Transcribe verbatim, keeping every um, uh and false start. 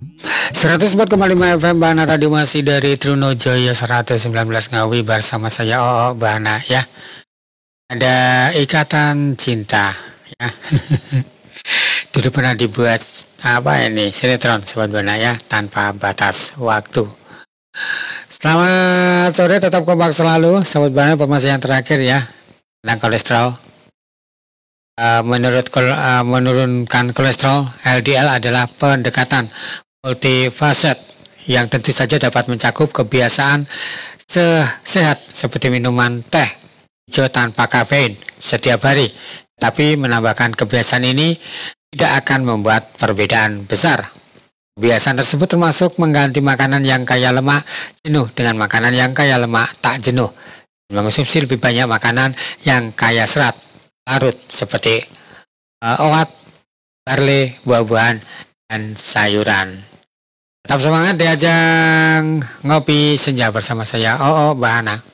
seratus empat koma lima F M Bahana Radio masih dari Trunojoyo seratus sembilan belas Ngawi bersama saya O O Bahana ya. Ada ikatan cinta ya. Dulu pernah dibuat apa ini sinetron Sobat Bahana ya, tanpa batas waktu. Selamat sore, tetap kompak selalu Sobat Bahana. Informasi yang terakhir ya tentang kolesterol. Uh, menurut uh, menurunkan kolesterol L D L adalah pendekatan multifaset yang tentu saja dapat mencakup kebiasaan sehat seperti minuman teh hijau tanpa kafein setiap hari. Tapi menambahkan kebiasaan ini tidak akan membuat perbedaan besar. Kebiasaan tersebut termasuk mengganti makanan yang kaya lemak jenuh dengan makanan yang kaya lemak tak jenuh. Mengonsumsi lebih banyak makanan yang kaya serat larut seperti uh, oat, barley, buah-buahan, dan sayuran. Tetap semangat di ajang ngopi senja bersama saya O O Bahana.